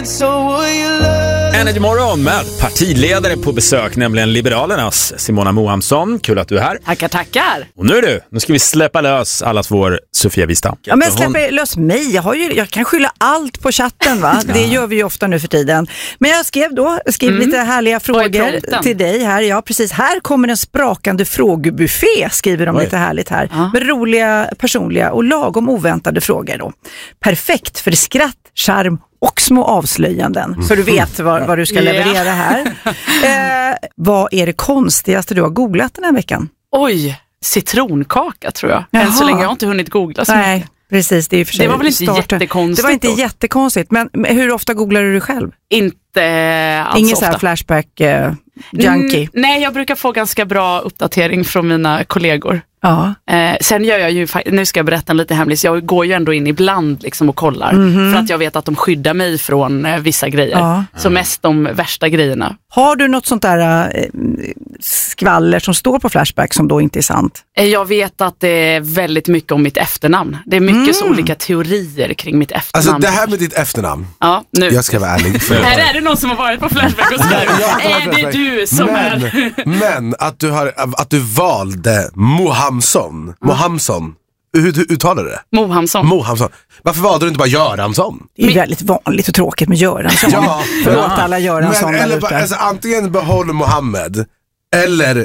Energy Morgon med partiledare på besök, nämligen Liberalernas Simona Mohamsson. Kul att du är här. Tackar. Och nu ska vi släppa lös allas vår Sofia Wistam. Ja, men släppa lös mig. Jag kan skylla allt på chatten, va? Det gör vi ju ofta nu för tiden. Men jag skrev lite härliga frågor till dig här. Ja, precis. Här kommer en sprakande frågebuffé, skriver de lite härligt här. Med roliga, personliga och lagom oväntade frågor då. Perfekt för skratt, charm och små avslöjanden. Så du vet vad du ska leverera här. Vad är det konstigaste du har googlat den här veckan? Oj, citronkaka tror jag. Än så länge jag har inte hunnit googla så mycket. Precis, det är för sig. Det var väl inte jättekonstigt. Det var inte jättekonstigt, men hur ofta googlar du själv? Inte alls ingen ofta. så här flashback junkie? Nej, jag brukar få ganska bra uppdatering från mina kollegor. Ja. Sen gör jag ju, nu ska jag berätta en lite hemlis, jag går ju ändå in ibland liksom och kollar för att jag vet att de skyddar mig från vissa grejer, så mest de värsta grejerna. Har du något sånt där skvaller som står på Flashback som då inte är sant? Jag vet att det är väldigt mycket om mitt efternamn. Det är mycket så olika teorier kring mitt efternamn. Alltså det här med ditt efternamn. Ja, nu. Jag ska vara ärlig. Här är det någon som har varit på Flashback och skrivit. Det är du som är. Men att du valde Mohamsson. Hur uttalar du det? Mohamsson. Varför valde du inte bara Göransson? Det är väldigt vanligt och tråkigt med Göransson. Förlåt alla Göransson. Alltså, antingen behåller Mohammed eller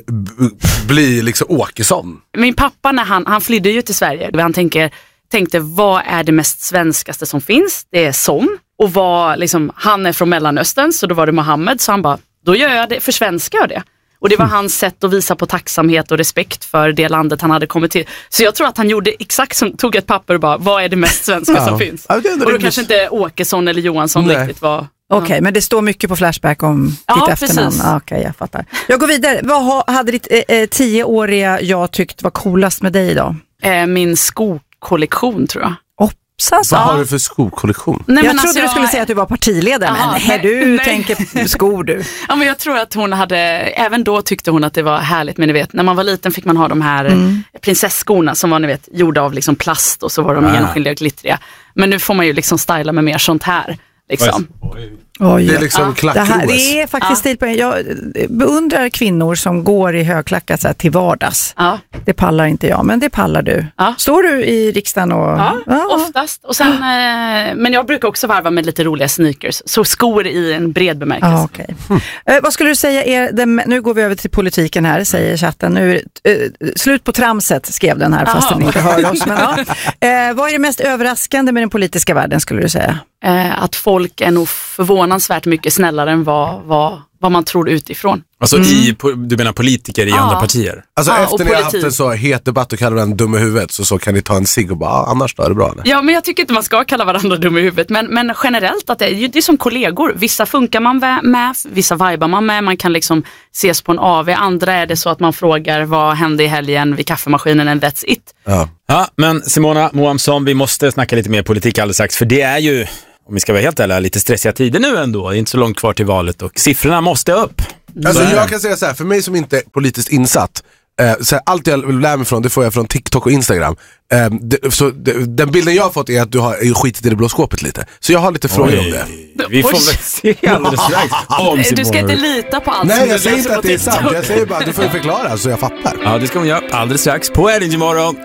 bli liksom Åkesson. Min pappa när han flydde ju till Sverige. Han tänkte vad är det mest svenskaste som finns? Det är son. Och han är från Mellanöstern, så då var det Mohammed. Så han bara, då gör jag det, försvenskar jag det. Och det var hans sätt att visa på tacksamhet och respekt för det landet han hade kommit till. Så jag tror att han gjorde exakt som, tog ett papper och bara, vad är det mest svenska som finns? Och då kanske inte Åkesson eller Johansson riktigt var... Okej, men det står mycket på Flashback om ditt efternamn. Okej, jag fattar. Jag går vidare. Vad hade ditt 10-åriga jag tyckt var coolast med dig idag? Min skokollektion tror jag. Vad har du för skokollektion? Jag trodde du skulle säga att du var partiledare, men du tänker skor du. Ja, men jag tror att hon även då tyckte hon att det var härligt, men ni vet, när man var liten fick man ha de här prinsesskorna som var, ni vet, gjorda av liksom plast och så var de genomskinliga och glittriga. Men nu får man ju liksom styla med mer sånt här. Liksom. Det är liksom klack-OS. Det är faktiskt stil på. Jag beundrar kvinnor som går i högklackat så här till vardags. Det pallar inte jag, men det pallar du. Står du i riksdagen och... Oftast. Och sen, men jag brukar också varva med lite roliga sneakers. Så skor i en bred bemärkelse. Okay. Vad skulle du säga nu går vi över till politiken här, säger chatten. Nu slut på tramset, skrev den här, fast den inte hör oss. Men, vad är det mest överraskande med den politiska världen, skulle du säga? Att folk är nog förvånansvärt mycket snällare än vad man tror utifrån. Alltså du menar politiker i andra partier? Alltså efter ni har haft en så het debatt och kallar den dum i huvudet, så kan ni ta en cigg och bara, annars då är det bra, eller? Ja, men jag tycker inte man ska kalla varandra dum i huvudet, men generellt att det är som kollegor. Vissa funkar man med, vissa vibar man med, man kan liksom ses på en AV, andra är det så att man frågar vad hände i helgen vid kaffemaskinen, and that's it. Ja, men Simona Mohamsson, vi måste snacka lite mer politik alldeles strax, för det är ju, om vi ska vara helt ärliga, lite stressiga tider nu ändå. Det är inte så långt kvar till valet och siffrorna måste upp. Alltså jag kan säga så här, för mig som inte är politiskt insatt, så allt jag lär mig från, det får jag från TikTok och Instagram. Den bilden jag har fått är att du har skitit i det blå skåpet lite. Så jag har lite frågor om det. Vi får väl se alldeles strax. Du ska inte lita på allt. Nej, jag säger inte att det är sant. Jag säger bara att du får förklara så jag fattar. Ja, det ska man göra alldeles strax på Energy Morgon.